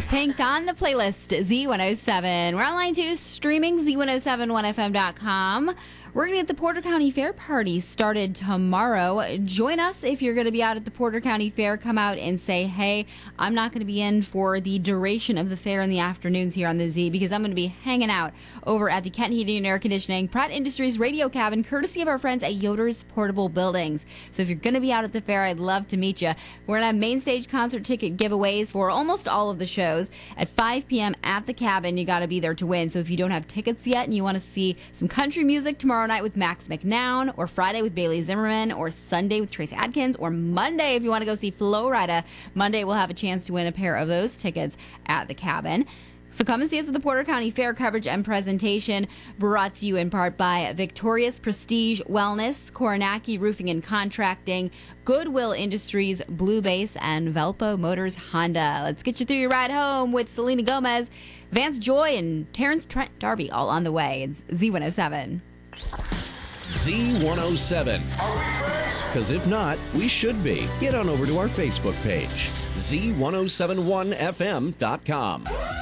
Pink on the playlist, Z107. We're online too, streaming Z1071FM.com. We're going to get the Porter County Fair Party started tomorrow. Join us if you're going to be out at the Porter County Fair. Come out and say, hey, I'm not going to be in for the duration of the fair in the afternoons here on the Z because I'm going to be hanging out over at the Kent Heating and Air Conditioning Pratt Industries radio cabin, courtesy of our friends at Yoder's Portable Buildings. So if you're going to be out at the fair, I'd love to meet you. We're going to have main stage concert ticket giveaways for almost all of the shows at 5 p.m. at the cabin. You got to be there to win. So if you don't have tickets yet and you want to see some country music tomorrow night with Max McNown, or Friday with Bailey Zimmerman, or Sunday with Trace Adkins, or Monday if you want to go see Flo Rida, Monday we'll have a chance to win a pair of those tickets at the cabin. So come and see us at the Porter County Fair. Coverage and presentation brought to you in part by Victorious Prestige Wellness, Koronaki Roofing and Contracting, Goodwill Industries, Blue Base, and Velpo Motors Honda. Let's get you through your ride home with Selena Gomez, Vance Joy, and Terrence Trent D'Arby all on the way. It's Z107. Z107. Are we friends? Because if not, we should be. Get on over to our Facebook page, Z1071FM.com.